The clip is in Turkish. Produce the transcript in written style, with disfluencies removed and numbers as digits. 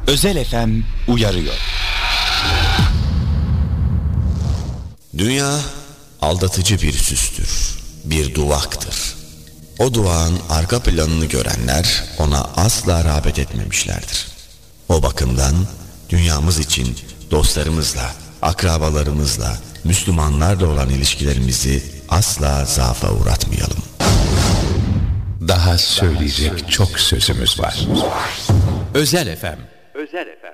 Özel FM uyarıyor. Dünya aldatıcı bir süstür, bir duvaktır. O duvağın arka planını görenler ona asla rağbet etmemişlerdir. O bakımdan dünyamız için dostlarımızla, akrabalarımızla, Müslümanlarla olan ilişkilerimizi asla zaafa uğratmayalım. Daha söyleyecek çok sözümüz var. Özel FM